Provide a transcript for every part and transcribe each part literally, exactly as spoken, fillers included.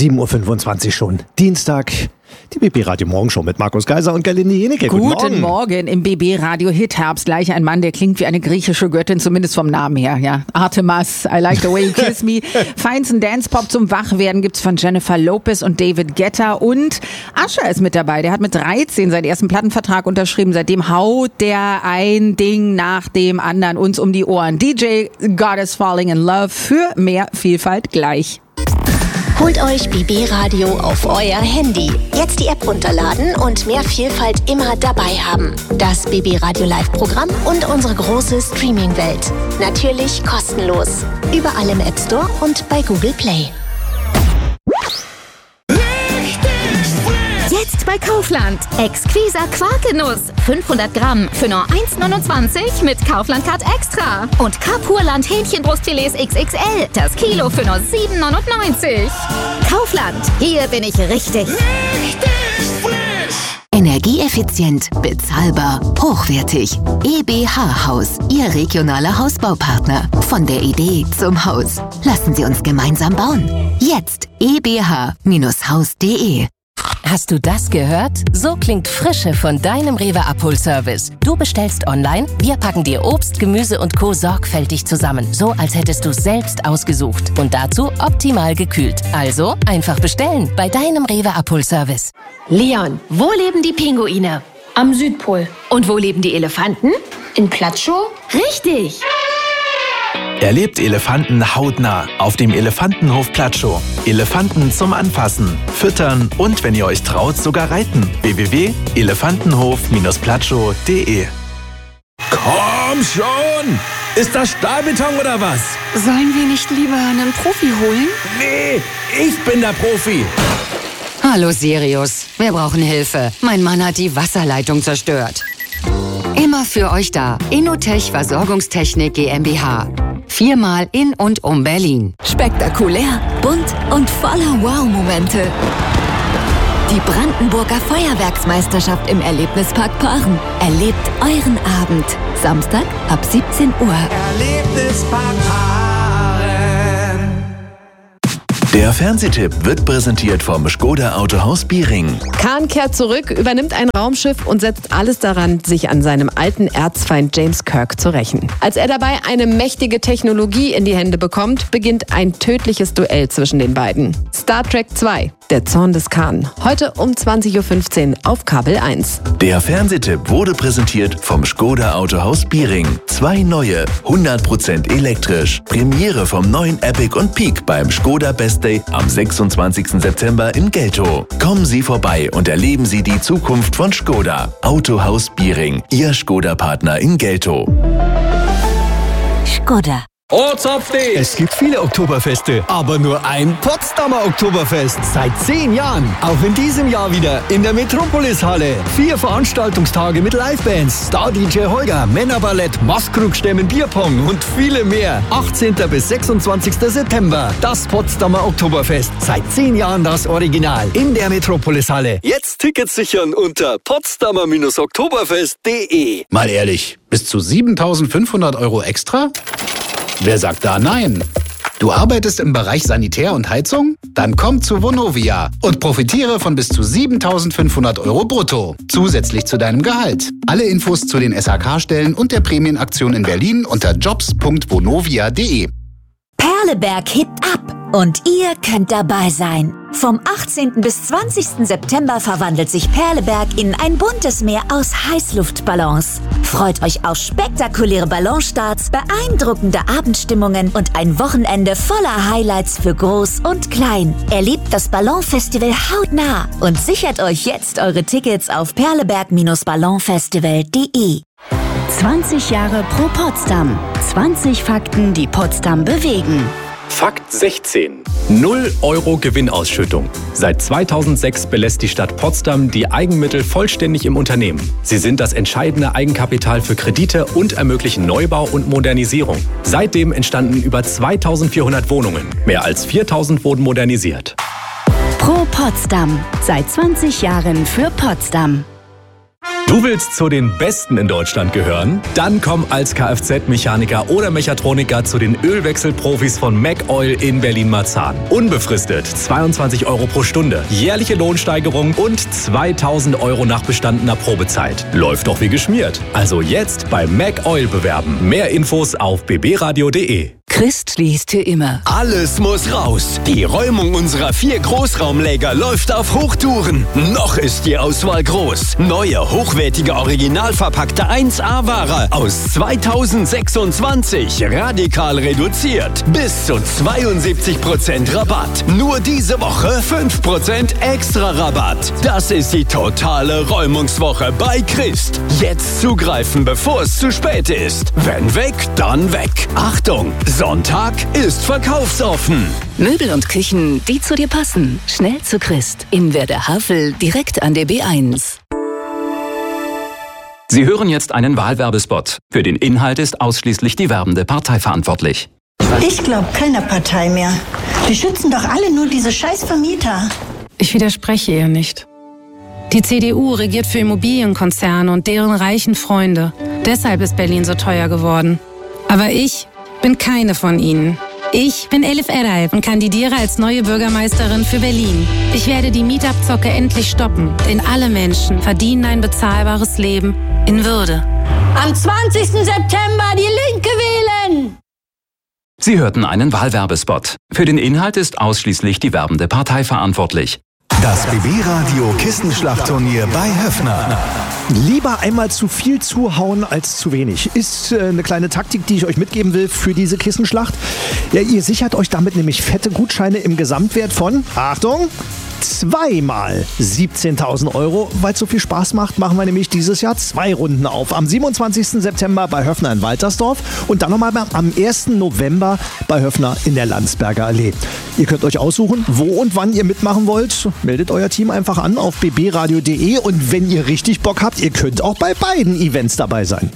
sieben Uhr fünfundzwanzig schon. Dienstag, die B B-Radio Morgenshow mit Markus Geiser und Gerlinde Jenecke. Guten, Guten Morgen. Morgen im B B-Radio Hit-Herbst. Gleich ein Mann, der klingt wie eine griechische Göttin, zumindest vom Namen her. Ja, Artemas, I Like the Way You Kiss Me. Feinsten Dance-Pop zum Wachwerden gibt's von Jennifer Lopez und David Guetta. Und Usher ist mit dabei. Der hat mit dreizehn seinen ersten Plattenvertrag unterschrieben. Seitdem haut der ein Ding nach dem anderen uns um die Ohren. D J God is Falling in Love für mehr Vielfalt gleich. Holt euch B B-Radio auf euer Handy. Jetzt die App runterladen und mehr Vielfalt immer dabei haben. Das B B-Radio Live-Programm und unsere große Streaming-Welt. Natürlich kostenlos. Überall im App Store und bei Google Play. Jetzt bei Kaufland. Exquisa Quarkenuss. fünfhundert Gramm für nur eins neunundzwanzig mit Kaufland-Card Extra. Und Kapurland Hähnchenbrustfilets X X L. Das Kilo für nur sieben neunundneunzig. Kaufland. Hier bin ich richtig. Richtig frisch. Energieeffizient, bezahlbar, hochwertig. E B H Haus, Ihr regionaler Hausbaupartner. Von der Idee zum Haus. Lassen Sie uns gemeinsam bauen. Jetzt e b h Haus punkt de. Hast du das gehört? So klingt Frische von deinem Rewe Abholservice. Du bestellst online, wir packen dir Obst, Gemüse und Co. sorgfältig zusammen. So, als hättest du es selbst ausgesucht. Und dazu optimal gekühlt. Also einfach bestellen bei deinem Rewe Abholservice. Leon, wo leben die Pinguine? Am Südpol. Und wo leben die Elefanten? In Platschow? Richtig! Erlebt Elefanten hautnah auf dem Elefantenhof Platschow. Elefanten zum Anfassen, Füttern und, wenn ihr euch traut, sogar reiten. w w w punkt elefantenhof platschow punkt de. Komm schon! Ist das Stahlbeton oder was? Sollen wir nicht lieber einen Profi holen? Nee, ich bin der Profi. Hallo Sirius, wir brauchen Hilfe. Mein Mann hat die Wasserleitung zerstört. Immer für euch da. Innotech Versorgungstechnik GmbH. Viermal in und um Berlin. Spektakulär, bunt und voller Wow-Momente. Die Brandenburger Feuerwerksmeisterschaft im Erlebnispark Paaren. Erlebt euren Abend. Samstag ab siebzehn Uhr. Erlebnispark Paaren. Der Fernsehtipp wird präsentiert vom Škoda Autohaus Biering. Khan kehrt zurück, übernimmt ein Raumschiff und setzt alles daran, sich an seinem alten Erzfeind James Kirk zu rächen. Als er dabei eine mächtige Technologie in die Hände bekommt, beginnt ein tödliches Duell zwischen den beiden. Star Trek zwei, der Zorn des Khan. Heute um zwanzig Uhr fünfzehn auf Kabel eins. Der Fernsehtipp wurde präsentiert vom Škoda Autohaus Biering. Zwei neue, hundert Prozent elektrisch. Premiere vom neuen Epic und Peak beim Škoda Best Day am sechsundzwanzigsten September in Geltow. Kommen Sie vorbei und erleben Sie die Zukunft von Škoda. Autohaus Biering, Ihr Škoda-Partner in Geltow. Škoda. Oh, Zopfti! Es gibt viele Oktoberfeste, aber nur ein Potsdamer Oktoberfest. Seit zehn Jahren. Auch in diesem Jahr wieder in der Metropolis-Halle. Vier Veranstaltungstage mit Livebands, Star-D J Holger, Männerballett, Maskrugstämmen, Bierpong und viele mehr. achtzehnten bis sechsundzwanzigsten September. Das Potsdamer Oktoberfest. Seit zehn Jahren das Original. In der Metropolis-Halle. Jetzt Tickets sichern unter potsdamer oktoberfest punkt de. Mal ehrlich, bis zu siebentausendfünfhundert Euro extra? Wer sagt da nein? Du arbeitest im Bereich Sanitär und Heizung? Dann komm zu Vonovia und profitiere von bis zu siebentausendfünfhundert Euro brutto. Zusätzlich zu deinem Gehalt. Alle Infos zu den S H K-Stellen und der Prämienaktion in Berlin unter jobs punkt vonovia punkt de. Perleberg hebt ab und ihr könnt dabei sein. Vom achtzehnten bis zwanzigsten September verwandelt sich Perleberg in ein buntes Meer aus Heißluftballons. Freut euch auf spektakuläre Ballonstarts, beeindruckende Abendstimmungen und ein Wochenende voller Highlights für Groß und Klein. Erlebt das Ballonfestival hautnah und sichert euch jetzt eure Tickets auf perleberg ballonfestival punkt de. zwanzig Jahre pro Potsdam. zwanzig Fakten, die Potsdam bewegen. Fakt sechzehn. null Euro Gewinnausschüttung. Seit zweitausendsechs belässt die Stadt Potsdam die Eigenmittel vollständig im Unternehmen. Sie sind das entscheidende Eigenkapital für Kredite und ermöglichen Neubau und Modernisierung. Seitdem entstanden über zweitausendvierhundert Wohnungen. Mehr als viertausend wurden modernisiert. Pro Potsdam. Seit zwanzig Jahren für Potsdam. Du willst zu den Besten in Deutschland gehören? Dann komm als Kfz-Mechaniker oder Mechatroniker zu den Ölwechselprofis von MacOil in Berlin-Marzahn. Unbefristet zweiundzwanzig Euro pro Stunde, jährliche Lohnsteigerung und zweitausend Euro nach bestandener Probezeit. Läuft doch wie geschmiert. Also jetzt bei MacOil bewerben. Mehr Infos auf b b radio punkt d e. Christ liest für immer. Alles muss raus. Die Räumung unserer vier Großraumläger läuft auf Hochtouren. Noch ist die Auswahl groß. Neue, hochwertige, original verpackte eins A-Ware aus zweitausendsechsundzwanzig. Radikal reduziert. Bis zu zweiundsiebzig Prozent Rabatt. Nur diese Woche fünf Prozent extra Rabatt. Das ist die totale Räumungswoche bei Christ. Jetzt zugreifen, bevor es zu spät ist. Wenn weg, dann weg. Achtung! Sonntag ist verkaufsoffen. Möbel und Küchen, die zu dir passen. Schnell zu Christ. In Werder Havel, direkt an der B eins. Sie hören jetzt einen Wahlwerbespot. Für den Inhalt ist ausschließlich die werbende Partei verantwortlich. Ich glaube keiner Partei mehr. Die schützen doch alle nur diese scheiß Vermieter. Ich widerspreche ihr nicht. Die C D U regiert für Immobilienkonzerne und deren reichen Freunde. Deshalb ist Berlin so teuer geworden. Aber ich bin keine von ihnen. Ich bin Elif Eray und kandidiere als neue Bürgermeisterin für Berlin. Ich werde die Mietabzocke endlich stoppen, denn alle Menschen verdienen ein bezahlbares Leben in Würde. Am zwanzigsten September die Linke wählen! Sie hörten einen Wahlwerbespot. Für den Inhalt ist ausschließlich die werbende Partei verantwortlich. Das B B-Radio Kissenschlachtturnier bei Höffner. Lieber einmal zu viel zuhauen als zu wenig. Ist äh, eine kleine Taktik, die ich euch mitgeben will für diese Kissenschlacht. Ja, ihr sichert euch damit nämlich fette Gutscheine im Gesamtwert von, Achtung, zweimal siebzehntausend Euro. Weil es so viel Spaß macht, machen wir nämlich dieses Jahr zwei Runden auf. Am siebenundzwanzigsten September bei Höffner in Waltersdorf und dann nochmal am ersten November bei Höffner in der Landsberger Allee. Ihr könnt euch aussuchen, wo und wann ihr mitmachen wollt. Meldet euer Team einfach an auf b b radio punkt d e und wenn ihr richtig Bock habt, ihr könnt auch bei beiden Events dabei sein.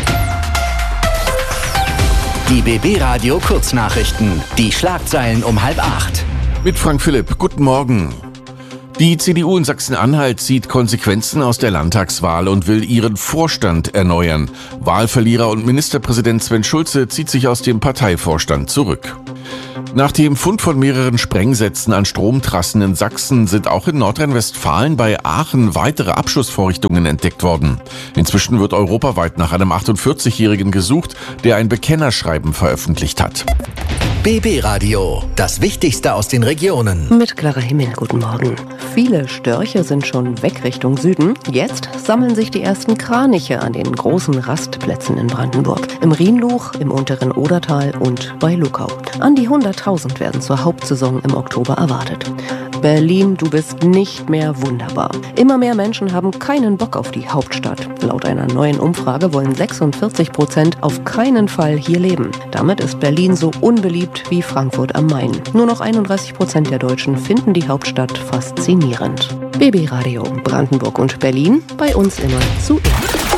Die B B-Radio Kurznachrichten. Die Schlagzeilen um halb acht. Mit Frank Philipp. Guten Morgen. Die C D U in Sachsen-Anhalt zieht Konsequenzen aus der Landtagswahl und will ihren Vorstand erneuern. Wahlverlierer und Ministerpräsident Sven Schulze zieht sich aus dem Parteivorstand zurück. Nach dem Fund von mehreren Sprengsätzen an Stromtrassen in Sachsen sind auch in Nordrhein-Westfalen bei Aachen weitere Abschussvorrichtungen entdeckt worden. Inzwischen wird europaweit nach einem achtundvierzigjährigen gesucht, der ein Bekennerschreiben veröffentlicht hat. B B-Radio, das Wichtigste aus den Regionen. Mit klarer Himmel, guten Morgen. Viele Störche sind schon weg Richtung Süden. Jetzt sammeln sich die ersten Kraniche an den großen Rastplätzen in Brandenburg. Im Rhienluch, im unteren Odertal und bei Luckau. An die hunderttausend werden zur Hauptsaison im Oktober erwartet. Berlin, du bist nicht mehr wunderbar. Immer mehr Menschen haben keinen Bock auf die Hauptstadt. Laut einer neuen Umfrage wollen sechsundvierzig Prozent auf keinen Fall hier leben. Damit ist Berlin so unbeliebt wie Frankfurt am Main. Nur noch einunddreißig Prozent der Deutschen finden die Hauptstadt faszinierend. B B-Radio, Brandenburg und Berlin, bei uns immer zuerst.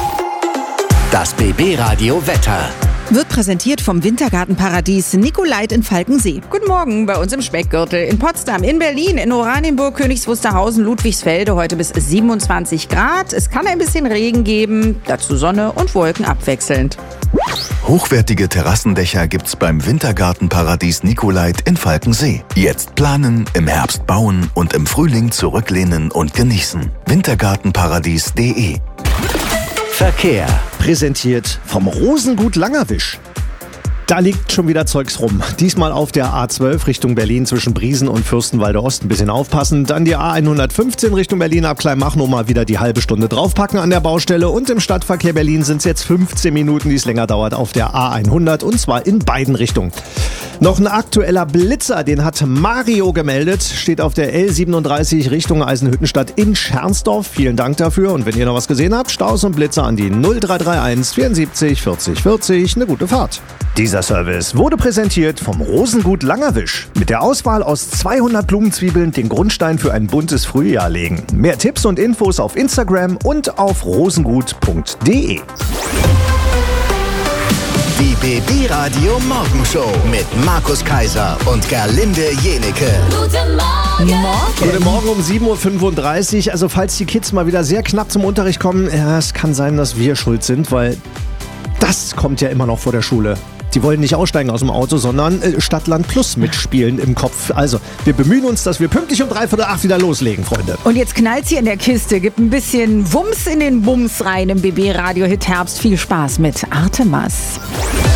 Das B B-Radio Wetter. Wird präsentiert vom Wintergartenparadies Nicolait in Falkensee. Guten Morgen bei uns im Speckgürtel. In Potsdam, in Berlin, in Oranienburg, Königs Wusterhausen, Ludwigsfelde heute bis siebenundzwanzig Grad. Es kann ein bisschen Regen geben, dazu Sonne und Wolken abwechselnd. Hochwertige Terrassendächer gibt's beim Wintergartenparadies Nicolait in Falkensee. Jetzt planen, im Herbst bauen und im Frühling zurücklehnen und genießen. wintergartenparadies punkt d e. Verkehr. Präsentiert vom Rosengut Langerwisch. Da liegt schon wieder Zeugs rum. Diesmal auf der A zwölf Richtung Berlin zwischen Briesen und Fürstenwalde Ost. Ein bisschen aufpassen. Dann die A hundertfünfzehn Richtung Berlin ab Kleinmachnow mal wieder die halbe Stunde draufpacken an der Baustelle. Und im Stadtverkehr Berlin sind es jetzt fünfzehn Minuten, die es länger dauert auf der A hundert. Und zwar in beiden Richtungen. Noch ein aktueller Blitzer, den hat Mario gemeldet. Steht auf der L siebenunddreißig Richtung Eisenhüttenstadt in Schernsdorf. Vielen Dank dafür. Und wenn ihr noch was gesehen habt, Staus und Blitzer an die null drei drei eins vierundsiebzig vierzig vierzig. Eine gute Fahrt. Dieser Service wurde präsentiert vom Rosengut Langerwisch. Mit der Auswahl aus zweihundert Blumenzwiebeln den Grundstein für ein buntes Frühjahr legen. Mehr Tipps und Infos auf Instagram und auf rosengut punkt d e. Die B B Radio Morgenshow mit Markus Kaiser und Gerlinde Jenecke. Guten Morgen. Guten Morgen um sieben Uhr fünfunddreißig. Also falls die Kids mal wieder sehr knapp zum Unterricht kommen, ja, es kann sein, dass wir schuld sind, weil das kommt ja immer noch vor der Schule. Die wollen nicht aussteigen aus dem Auto, sondern äh, Stadtland Plus mitspielen im Kopf. Also, wir bemühen uns, dass wir pünktlich um dreiviertel acht wieder loslegen, Freunde. Und jetzt knallt's hier in der Kiste. Gibt ein bisschen Wumms in den Bums rein im B B Radio Hit Herbst. Viel Spaß mit Artemas.